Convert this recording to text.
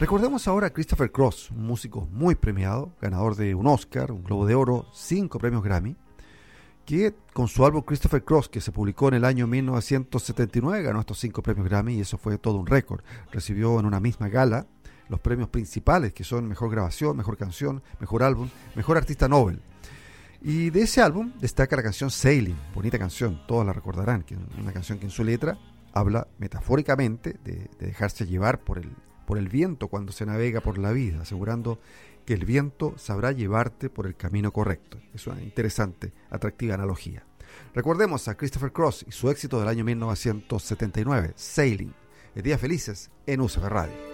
Recordemos ahora a Christopher Cross, un músico muy premiado, ganador de un Oscar, un Globo de Oro, 5 premios Grammy, que con su álbum Christopher Cross, que se publicó en el año 1979, ganó estos 5 premios Grammy y eso fue todo un récord. Recibió en una misma gala los premios principales, que son Mejor Grabación, Mejor Canción, Mejor Álbum, Mejor Artista Nobel. Y de ese álbum destaca la canción Sailing, bonita canción, todos la recordarán, que es una canción que en su letra habla metafóricamente de dejarse llevar por el viento cuando se navega por la vida, asegurando que el viento sabrá llevarte por el camino correcto. Es una interesante, atractiva analogía. Recordemos a Christopher Cross y su éxito del año 1979, Sailing. Días felices en UCB Radio.